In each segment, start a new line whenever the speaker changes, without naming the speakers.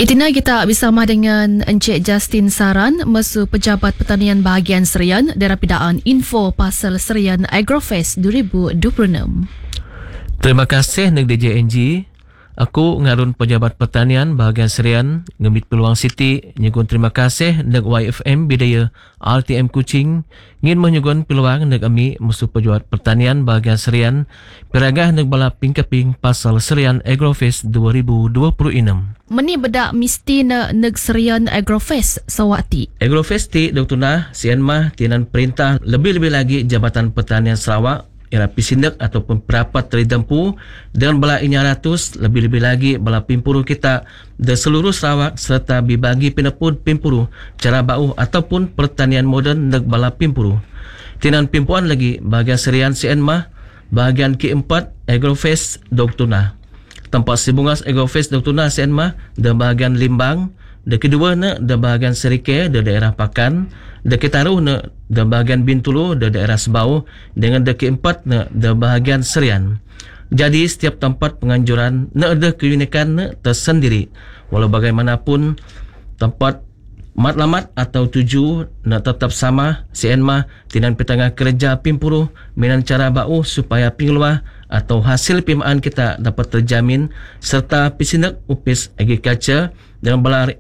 Itina kita bersama dengan Encik Justin Saran, Mesu Pejabat Pertanian Bahagian Serian dan Rapidaan Info Pasal Serian Agrofest 2026.
Terima kasih neg DJNG. Aku ngarun Pejabat Pertanian Bahagian Serian ngemit peluang Siti nyugun terima kasih neg YFM Bidaya RTM Kuching ngin menyugun peluang neg ami Mesu Pejabat Pertanian Bahagian Serian peragah neg bala pingkeping pasal Serian Agrofest 2026.
Meni bedak mesti neg Serian Agrofest sawati.
Agrofest ti Dr. Nah sian mah tinan perintah lebih-lebih lagi Jabatan Pertanian Sarawak era pisindak ataupun perapat teridempu dengan bala 900 lebih-lebih lagi bala pimpuru kita di seluruh Sarawak serta dibagi pinepud pimpuru cara bau ataupun pertanian moden neg bala pimpuru. Tinan pimpuan lagi bahagian Serian sian mah bahagian keempat Agrofest Dr. Nah. Tempat sibungas Agrofest Dr. Nah sian mah di bahagian Limbang, di kedua na di bahagian Serike di daerah Pakan, di ketaruh na di bahagian Bintulu di daerah Sebau, dengan di keempat na di bahagian Serian. Jadi setiap tempat penganjuran na ada keunikan na tersendiri. Walau bagaimanapun tempat matlamat atau tuju na tetap sama sian mah tinan petangah kerja pimpuru minan cara bau supaya pingluah atau hasil pimaan kita dapat terjamin serta pisindak upis agriculture dengan belar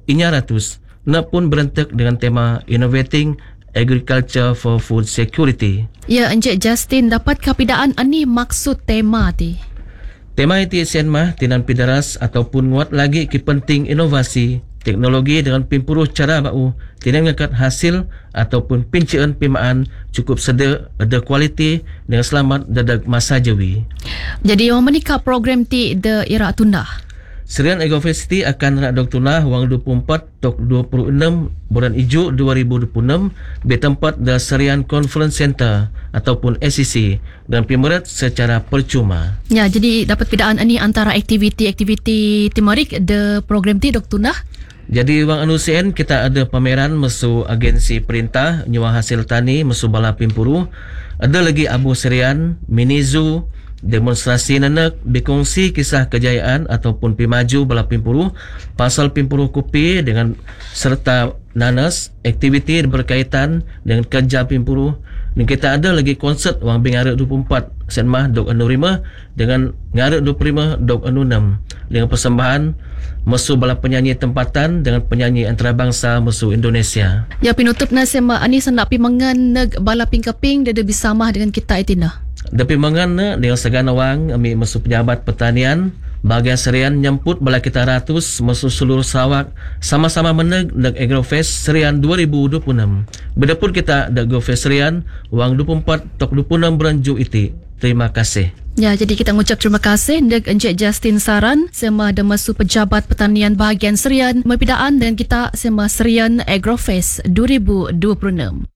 900 na pun berentek dengan tema Innovating Agriculture for Food Security.
Ya, Encik Justin, dapat kapidaan ani maksud tema ti?
Tema itu sian mah tinan pidaras ataupun nguat lagi ki penting inovasi teknologi dengan pimpuru cara bau tidak mengekat hasil ataupun pincaan pimaan cukup sedar ada kualiti dengan selamat dadak masa jawi.
Jadi yang menikah program ti de ira tunda.
Serian Agrofest akan nak Dr. Nah wang 24 tok 26 bulan Ijuk 2026 di tempat the Serian Conference Center ataupun SCC dan pimerat secara percuma.
Ya, jadi dapat pidaan ani antara aktiviti-aktiviti timarik de program ti Dr. Nah.
Jadi wang anusian kita ada pameran mesu agensi perintah nyuah hasil tani mesu bala pimpuru. Ada lagi Abu Serian, mini zoo, demonstrasi nanak, berkongsi kisah kejayaan ataupun pimaju bala pimpuru, pasal pimpuru kopi dengan serta nanas, aktiviti berkaitan dengan kerja pimpuru. Dan kita ada lagi konsert wang bingarek 24 sen mah dok anu 5 dengan ngarek 25 dok anu 6 dengan persembahan mesu bala penyanyi tempatan dengan penyanyi antarabangsa mesu Indonesia.
Ya, pinutup na sema ani sandak pimangan neg bala pingkeping dia bersama dengan kita itina.
Dapi mangan na dengan segana wang ami mesu Pejabat Pertanian bahagian Serian nyambut bala kita ratus mesu seluruh Sarawak sama-sama meneg neg Agrofest Serian 2026. Bedapun kita neg Agrofest Serian wang 24 tok 26 bulan Ju iti. Terima kasih.
Ya, jadi kita mengucap terima kasih neg Encik Justin Saran sema de Mesu Pejabat Pertanian Bahagian Serian mempidaan dengan kita sema Serian Agrofest 2026.